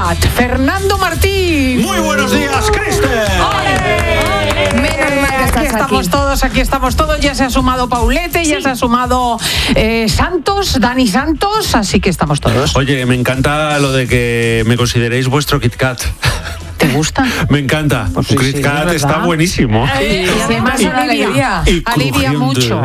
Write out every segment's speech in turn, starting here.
KitKat, Fernando Martín. Muy buenos días, Kristen. Aquí estamos todos, ya se ha sumado Paulete, ya se ha sumado Dani Santos, así que estamos todos. Oye, me encanta lo de que me consideréis vuestro KitKat. ¿Te gusta? Me encanta. Pues Un KitKat está buenísimo. Y además alivia mucho.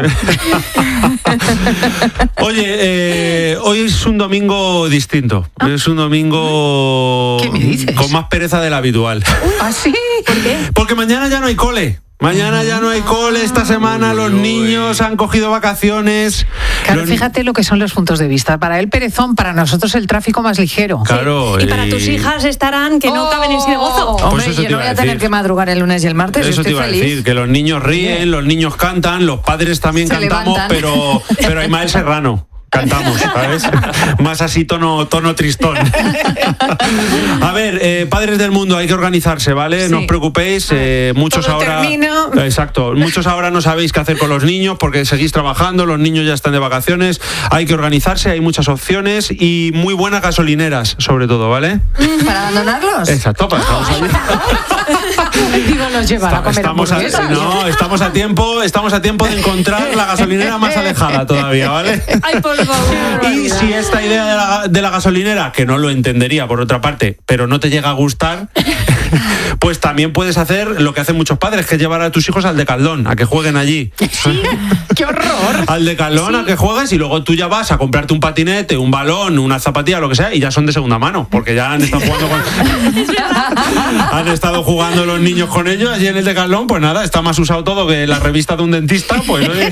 Oye, hoy es un domingo distinto. Es un domingo ¿Qué me dices? con más pereza del habitual. ¿Ah, sí? ¿Por qué? Porque mañana ya no hay cole. Mañana ya no hay cole, esta semana los niños han cogido vacaciones. Claro, fíjate lo que son los puntos de vista. Para él perezón, para nosotros el tráfico más ligero. Claro. Y para tus hijas estarán que no caben en sí de gozo. Hombre, Pues yo no voy a tener que madrugar el lunes y el martes. Eso te estoy iba feliz. a decir, que los niños ríen, los niños cantan, los padres también Se cantamos, levantan. pero hay Mael Serrano. Cantamos, ¿sabes? Más así tono tristón. A ver, padres del mundo, hay que organizarse, ¿vale? Sí. No os preocupéis, muchos todo ahora... termina. Exacto, muchos ahora no sabéis qué hacer con los niños porque seguís trabajando, los niños ya están de vacaciones, hay que organizarse, hay muchas opciones y muy buenas gasolineras, sobre todo, ¿vale? ¿Para abandonarlos? Exacto, para dejarlos allí. Digo, nos llevan a comer hamburguesas. Estamos a tiempo de encontrar la gasolinera más alejada todavía, ¿vale? Ay, por favor. Y si esta idea de la gasolinera, que no lo entendería por otra parte, pero no te llega a gustar, pues también puedes hacer lo que hacen muchos padres, que es llevar a tus hijos al Decathlon, a que jueguen allí. Sí, ¡qué horror! Al Decathlon, a que juegues y luego tú ya vas a comprarte un patinete, un balón, una zapatilla, lo que sea, y ya son de segunda mano, porque ya han estado jugando han estado jugando los niños con ellos allí en el Decathlon, pues nada, está más usado todo que la revista de un dentista, pues oye.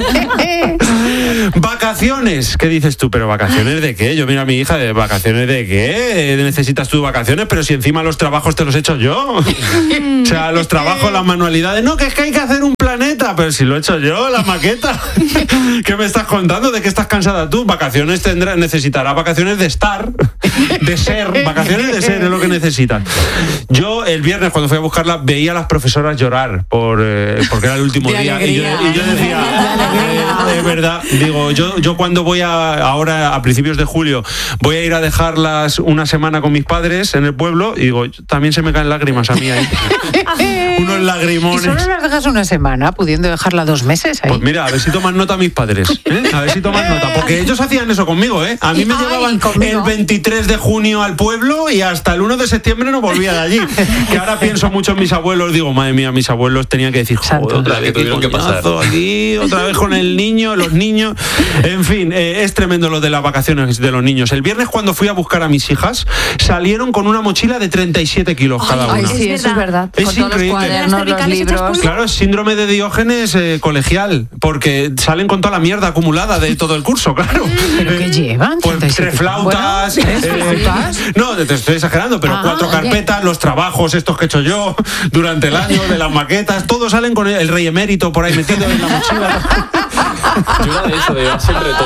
Vacaciones, ¿qué dices tú? ¿Pero vacaciones de qué? Yo miro a mi hija, ¿de vacaciones de qué? ¿Necesitas tú vacaciones? Pero si encima los trabajos te los he hecho yo. O sea, los trabajos, las manualidades, no, que es que hay que hacer un planeta, pero si lo he hecho yo, la maqueta. ¿Qué me estás contando? ¿De qué estás cansada tú? Vacaciones necesitarás vacaciones de estar, de ser, vacaciones de ser es lo que necesitas. Yo el viernes cuando fui a buscarla veía a las profesoras llorar porque era el último día y yo decía, de verdad, digo, yo cuando voy ahora a principios de julio voy a ir a dejarlas una semana con mis padres en el pueblo y digo, también se me caen lágrimas a mí ahí. Unos lagrimones. ¿Y solo las dejas una semana, pudiendo dejarla 2 meses ahí? Pues mira, a ver si toman nota mis padres, ¿eh? A ver si toman nota, porque ellos hacían eso conmigo, ¿eh? A mí me llevaban el 23 de junio al pueblo y hasta el 1 de septiembre no volvía de allí. Que ahora pienso mucho en mis abuelos, digo, madre mía, mis abuelos tenían que decir, joder, otra vez tuvieron que pasar aquí, otra vez con el niño, los niños. En fin, es tremendo lo de las vacaciones de los niños. El viernes cuando fui a buscar a mis hijas, salieron con una mochila de 37 kilos cada una. Ay, sí, eso es verdad. Es con todos los increíble. cuadernos, los libros. Claro, es síndrome de Diógenes colegial, porque salen con toda la mierda acumulada de todo el curso, claro. ¿Pero qué llevan? Pues 3 flautas. Bueno, ¿3 flautas? No, te estoy exagerando, pero 4 carpetas, los trabajos estos que he hecho yo durante el año, de las maquetas, todos salen con el rey emérito por ahí metido en la mochila. Yo era de eso, de llevar siempre todo,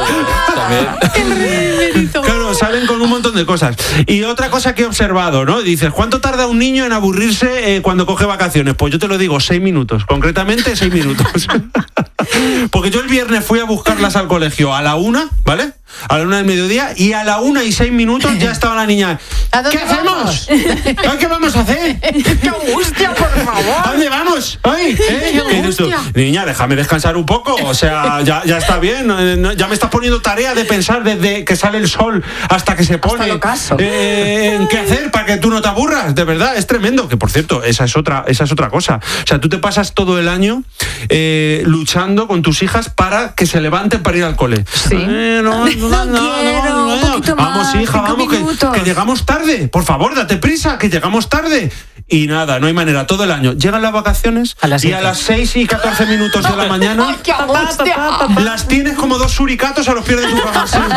también. Claro, salen con un montón de cosas. Y otra cosa que he observado, ¿no? Dices, ¿cuánto tarda un niño en aburrirse cuando coge vacaciones? Pues yo te lo digo, 6 minutos. Concretamente, 6 minutos. Porque yo el viernes fui a buscarlas al colegio a la 1, ¿vale? A la 1 del mediodía, y a la 1:06 ya estaba la niña. ¿Qué hacemos? ¿Qué vamos a hacer? ¡Qué angustia, por favor! ¿A dónde vamos? ¿Qué dices tú? Niña, déjame descansar un poco. O sea, ya está bien. Ya me estás poniendo tarea de pensar desde que sale el sol hasta que se pone. Hasta el ocaso. ¿En qué hacer para que tú no te aburras? De verdad, es tremendo. Que por cierto, esa es otra cosa. O sea, tú te pasas todo el año luchando con tus hijas para que se levanten para ir al cole. Sí. Un poquito vamos, más, hija, 5 vamos, minutos. que llegamos tarde. Por favor, date prisa, que llegamos tarde. Y nada, no hay manera, todo el año. Llegan las vacaciones y a las 6:14 de la mañana ¡Ay, qué angustia! las tienes como 2 suricatos a los pies de tu cama. Sí.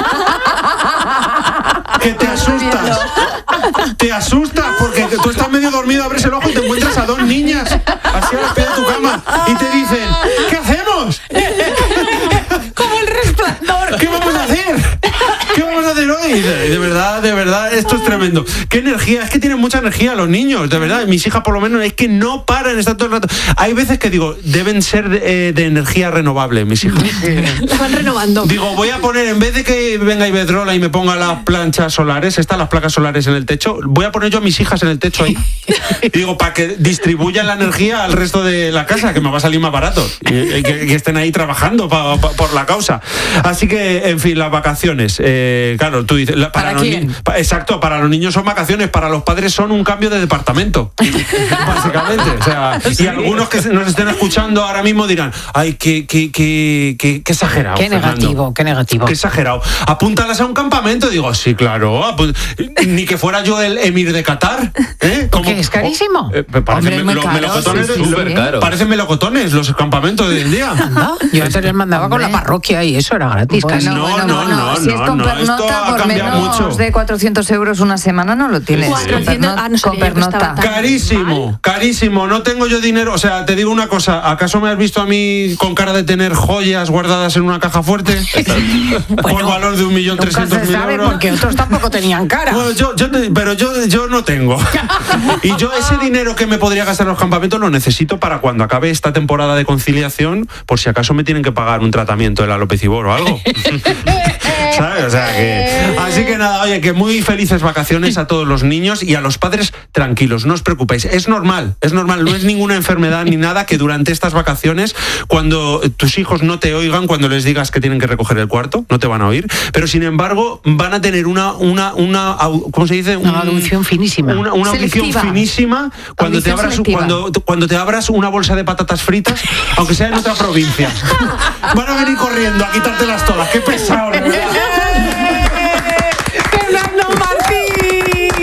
Que te asustas. Te asustas porque tú estás medio dormido, abres el ojo y te encuentras a 2 niñas así a los pies de tu cama y te dicen, ¿qué hacemos? Como el Resplandor. ¿Qué vamos a hacer? ¿Qué vamos a hacer hoy? Y de verdad, esto es tremendo. ¿Qué energía? Es que tienen mucha energía los niños, de verdad. Mis hijas por lo menos es que no paran, están todo el rato. Hay veces que digo, deben ser de energía renovable, mis hijas. La van renovando. Digo, voy a poner, en vez de que venga Iberdrola y me ponga las planchas solares, las placas solares en el techo, voy a poner yo a mis hijas en el techo ahí. Y digo, para que distribuyan la energía al resto de la casa, que me va a salir más barato. Y que estén ahí trabajando por la causa. Así que, en fin, las vacaciones. Claro, tú dices... ¿Para quién? Exacto, para los niños son vacaciones, para los padres son un cambio de departamento. Básicamente. O sea, y algunos que nos estén escuchando ahora mismo dirán, ay, qué exagerado. Qué negativo, qué negativo. Qué exagerado. Apúntalas a un campamento. Digo, sí, claro. Ni que fuera yo el emir de Qatar. Porque es carísimo. Parecen melocotones. Súper caro. Parecen melocotones los campamentos de hoy en día. ¿No? Yo antes les mandaba con la parroquia y eso era gratis. casi. No, Si es con esto pernocta, ha por cambiado menos mucho. de 400 euros una semana no lo tienes. 400, no Con sabía yo que pernocta. estaba tan Carísimo, carísimo. No tengo yo dinero. O sea, te digo una cosa. ¿Acaso me has visto a mí con cara de tener joyas guardadas en una caja fuerte? Por valor de 1.300.000 euros. Porque otros tampoco tenían cara. Bueno, yo no tengo. Y yo ese dinero que me podría gastar en los campamentos lo necesito para cuando acabe esta temporada de conciliación, por si acaso me tienen que pagar un tratamiento de la alopecibor o algo. ¿Sabes? O sea que... Así que nada, oye, que muy felices vacaciones a todos los niños y a los padres, tranquilos, no os preocupéis. Es normal, no es ninguna enfermedad ni nada que durante estas vacaciones, cuando tus hijos no te oigan, cuando les digas que tienen que recoger el cuarto, no te van a oír, pero sin embargo van a tener una ¿cómo se dice? Una audición finísima. Una audición Selectiva. finísima cuando te abras cuando te abras una bolsa de patatas fritas, aunque sea en otra provincia. Van a venir corriendo a quitártelas todas. ¡Qué pesado! ¿Verdad?